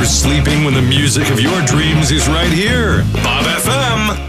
Who's sleeping when the music of your dreams is right here? Bob FM.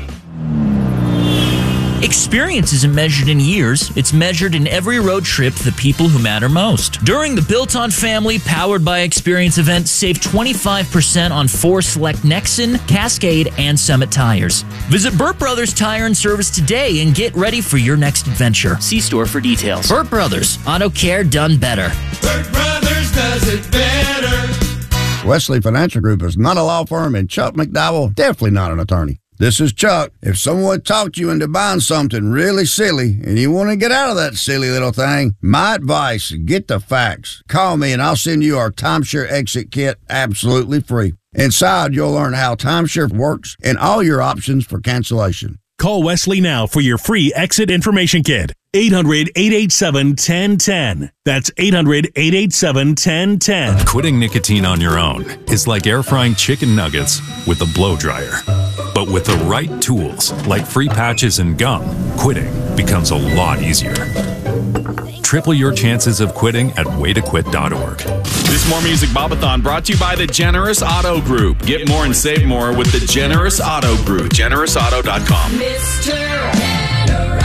Experience isn't measured in years, it's measured in every road trip to the people who matter most. During the Built On Family Powered by Experience event, save 25% on 4 select Nexen, Cascade, and Summit tires. Visit Burt Brothers Tire and Service today and get ready for your next adventure. See store for details. Burt Brothers, auto care done better. Burt Brothers does it better. Wesley Financial Group is not a law firm, and Chuck McDowell definitely not an attorney. This is Chuck. If someone talked you into buying something really silly and you want to get out of that silly little thing, my advice, get the facts. Call me and I'll send you our timeshare exit kit absolutely free. Inside, you'll learn how timeshare works and all your options for cancellation. Call Wesley now for your free exit information kit. 800-887-1010. That's 800-887-1010. Quitting nicotine on your own is like air frying chicken nuggets with a blow dryer. But with the right tools, like free patches and gum, quitting becomes a lot easier. Triple your chances of quitting at waytoquit.org. This More Music Bobathon brought to you by the Generous Auto Group. Get more and save more with the Generous Auto Group. GenerousAuto.com. Mr. Generous.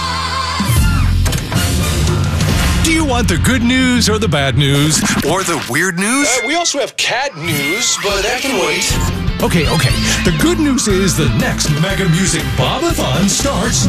Do you want the good news or the bad news? Or the weird news? We also have cat news, but that can wait. Okay. The good news is the next Mega Music Bobathon starts